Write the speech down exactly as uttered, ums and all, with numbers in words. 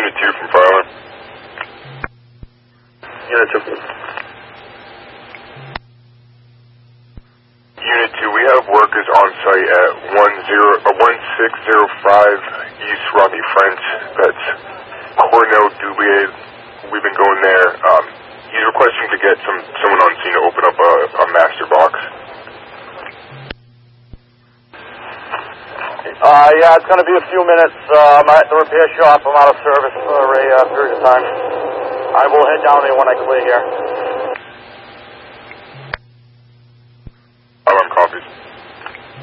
Unit two from Fire Alarm. Unit two. Unit two, we have workers on site at one zero, uh, one six zero five East Rodney French. That's Cornell Dublier. We've been going there. Um, he's requesting to get some someone on scene to open up a, a master box. Uh, yeah, it's going to be a few minutes. Uh, I'm at the repair shop. I'm out of service for a uh, period of time. I will head down there when I clear here. Alarm copies.